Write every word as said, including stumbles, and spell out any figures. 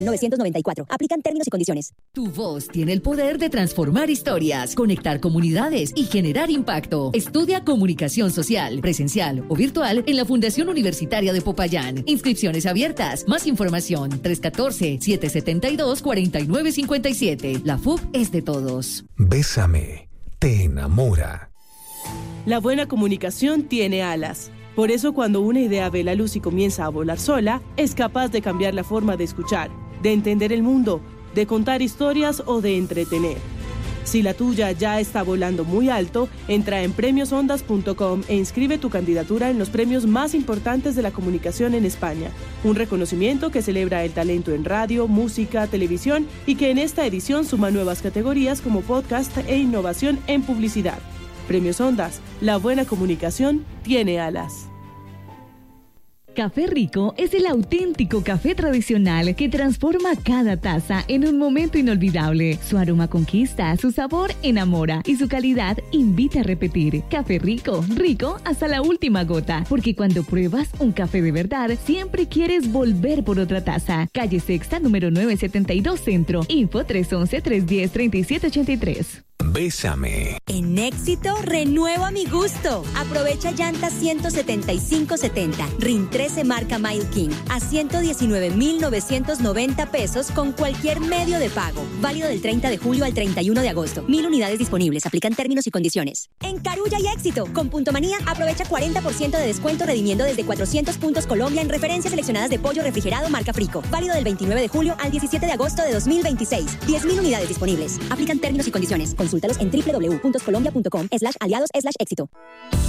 novecientos noventa y cuatro. Aplican términos y condiciones. Tu voz tiene el poder de transformar historias, conectar comunidades y generar impacto. Estudia comunicación social, presencial o virtual en la Fundación Universitaria de Popayán. Inscripciones abiertas. Más información tres uno cuatro, siete siete dos, cuatro nueve cinco siete. La F U B es de todos. Bésame. Te enamora. La buena comunicación tiene alas. Por eso, cuando una idea ve la luz y comienza a volar sola, es capaz de cambiar la forma de escuchar, de entender el mundo, de contar historias o de entretener. Si la tuya ya está volando muy alto, entra en premios ondas punto com e inscribe tu candidatura en los premios más importantes de la comunicación en España. Un reconocimiento que celebra el talento en radio, música, televisión y que en esta edición suma nuevas categorías como podcast e innovación en publicidad. Premios Ondas, la buena comunicación tiene alas. Café Rico es el auténtico café tradicional que transforma cada taza en un momento inolvidable. Su aroma conquista, su sabor enamora y su calidad invita a repetir. Café Rico, rico hasta la última gota, porque cuando pruebas un café de verdad, siempre quieres volver por otra taza. Calle Sexta, número novecientos setenta y dos Centro. Info tres once, tres diez, treinta y siete ochenta y tres. Bésame. En Éxito, renueva mi gusto. Aprovecha llantas ciento setenta y cinco setenta, RIN trece marca Mile King a ciento diecinueve mil novecientos noventa pesos con cualquier medio de pago. Válido del treinta de julio al treinta y uno de agosto. Mil unidades disponibles. Aplican términos y condiciones. En Carulla y Éxito, con Punto Manía, aprovecha cuarenta por ciento de descuento redimiendo desde cuatrocientos puntos Colombia en referencias seleccionadas de pollo refrigerado marca Frico. Válido del veintinueve de julio al diecisiete de agosto de dos mil veintiséis. diez mil unidades disponibles. Aplican términos y condiciones. Consúltalos en w w w punto colombia punto com slash aliados slash éxito.